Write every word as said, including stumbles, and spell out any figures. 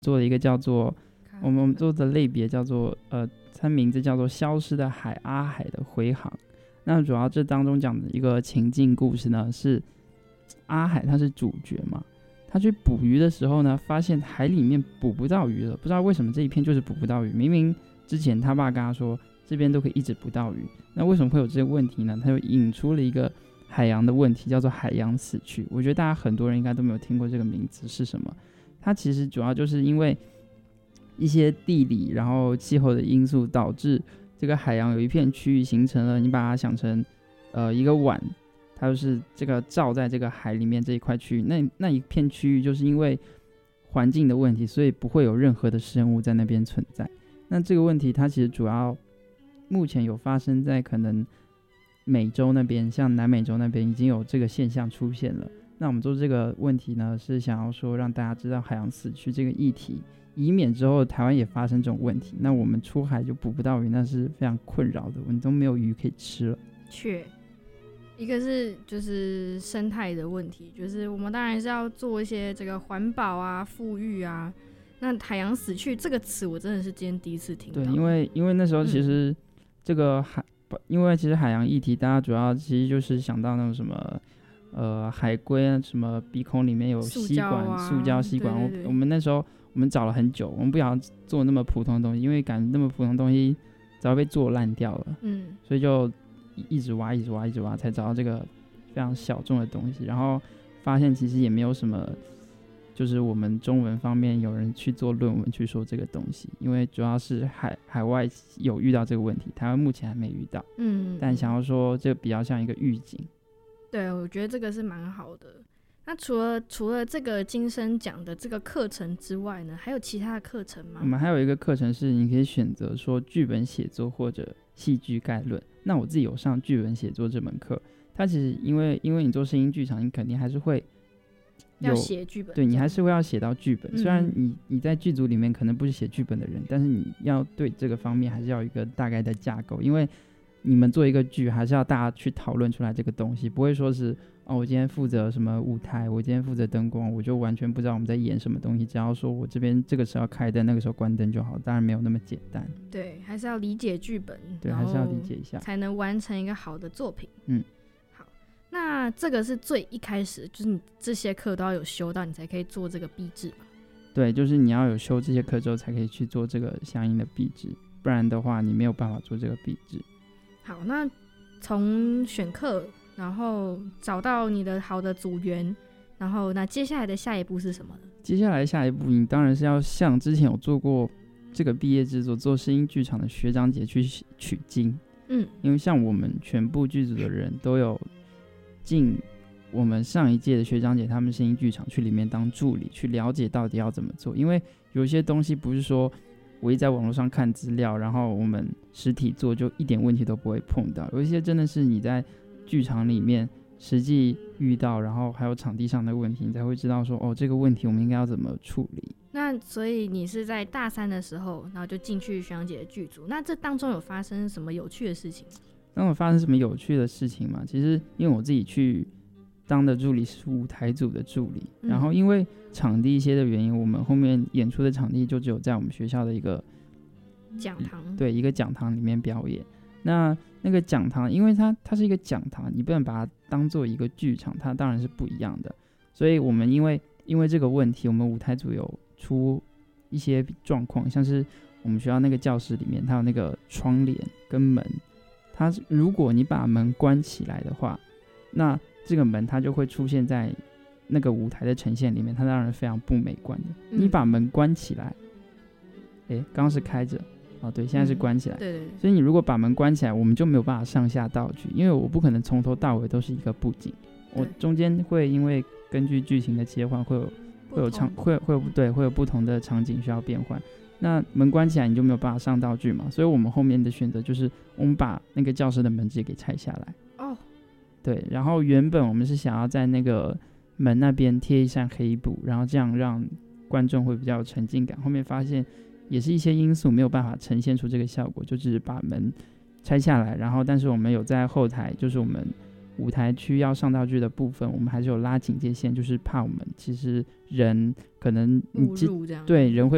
做了一个叫做我们做的类别叫做呃，它名字叫做消失的海阿海的回航。那主要这当中讲的一个情境故事呢，是阿海他是主角嘛，他去捕鱼的时候呢，发现海里面捕不到鱼了，不知道为什么这一片就是捕不到鱼，明明之前他爸跟他说这边都可以一直捕到鱼，那为什么会有这个问题呢？他就引出了一个海洋的问题，叫做海洋死去。我觉得大家很多人应该都没有听过这个名字是什么，它其实主要就是因为一些地理然后气候的因素导致这个海洋有一片区域形成了，你把它想成呃一个碗，它就是这个罩在这个海里面这一块区域，那那一片区域就是因为环境的问题，所以不会有任何的生物在那边存在。那这个问题它其实主要目前有发生在可能美洲那边，像南美洲那边已经有这个现象出现了。那我们做这个问题呢，是想要说让大家知道海洋死去这个议题，以免之后台湾也发生这种问题，那我们出海就捕不到鱼，那是非常困扰的，我们都没有鱼可以吃了。 确，一个是就是生态的问题，就是我们当然是要做一些这个环保啊、富裕啊。那海洋死去这个词，我真的是今天第一次听到。 对，因为因为那时候其实这个海，嗯、因为其实海洋议题，大家主要其实就是想到那种什么。呃，海龟啊，什么鼻孔里面有吸管，塑胶、啊、塑胶吸管。对对对，我我们那时候我们找了很久，我们不想做那么普通的东西，因为感觉那么普通的东西早被做烂掉了。嗯，所以就一直挖，一直挖，一直挖，才找到这个非常小众的东西。然后发现其实也没有什么，就是我们中文方面有人去做论文去说这个东西，因为主要是海海外有遇到这个问题，台湾目前还没遇到。嗯，但想要说这比较像一个预警。 对，我觉得这个是蛮好的。那除了除了这个金声奖的这个课程之外呢，还有其他的课程吗？ 我们还有一个课程是你可以选择说剧本写作或者戏剧概论。那我自己有上剧本写作这门课，它其实因为因为你做声音剧场，你肯定还是会有要写剧本， 对，你还是会要写到剧本。嗯、虽然你你在剧组里面可能不是写剧本的人，但是你要对这个方面还是要有一个大概的架构，因为你们做一个剧还是要大家去讨论出来这个东西，不会说是哦，我今天负责什么舞台，我今天负责灯光，我就完全不知道我们在演什么东西，只要说我这边这个时候开灯，那个时候关灯就好，当然没有那么简单。 对，还是要理解剧本， 对，还是要理解一下， 才能完成一个好的作品。 嗯， 好，那这个是最一开始，就是你这些课都要有修到，你才可以做这个毕制嘛？ 对，就是你要有修这些课之后，才可以去做这个相应的毕制，不然的话，你没有办法做这个毕制。 好，那从选课，然后找到你的好的组员，然后那接下来的下一步是什么呢？ 接下来下一步，你当然是要像之前有做过这个毕业制作做声音剧场的学长姐去取经。嗯，因为像我们全部剧组的人都有进我们上一届的学长姐他们声音剧场去里面当助理，去了解到底要怎么做。因为有些东西不是说我一在网络上看资料，然后我们实体做就一点问题都不会碰到，有一些真的是你在剧场里面实际遇到，然后还有场地上的问题，你才会知道说哦，这个问题我们应该要怎么处理。 那所以你是在大三的时候，然后就进去学长姐的剧组，那这当中有发生什么有趣的事情？ 当有发生什么有趣的事情嘛？其实因为我自己去当的助理是舞台组的助理、嗯、然后因为场地一些的原因，我们后面演出的场地就只有在我们学校的一个讲堂， 对，一个讲堂里面表演。那那个讲堂因为它它是一个讲堂，你不能把它当做一个剧场，它当然是不一样的。所以我们因为因为这个问题，我们舞台组有出一些状况，像是我们学校那个教室里面它有那个窗帘跟门，它如果你把门关起来的话，那这个门它就会出现在那个舞台的呈现里面，它当然非常不美观的、嗯、你把门关起来，诶，刚刚是开着哦，对，现在是关起来、嗯、 对对对， 所以你如果把门关起来，我们就没有办法上下道具，因为我不可能从头到尾都是一个布景，我中间会因为根据剧情的切换会有会有场会会有对会有不同的场景需要变换，那门关起来你就没有办法上道具嘛，所以我们后面的选择就是我们把那个教室的门直接给拆下来哦，对，然后原本我们是想要在那个门那边贴一扇黑布，然后这样让观众会比较有沉浸感，后面发现也是一些因素没有办法呈现出这个效果，就只是把门拆下来，然后但是我们有在后台，就是我们舞台区要上道具的部分，我们还是有拉警戒线，就是怕我们其实人可能误入这样， 对，人会